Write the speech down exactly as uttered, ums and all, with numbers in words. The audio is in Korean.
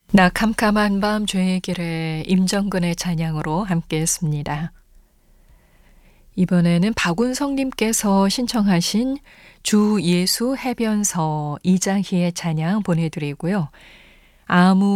나 캄캄한 밤 죄의 길에 임정근의 찬양으로 함께했습니다. 이번에는 박운성님께서 신청하신 주 예수 해변서 이장희의 찬양 보내드리고요. 아무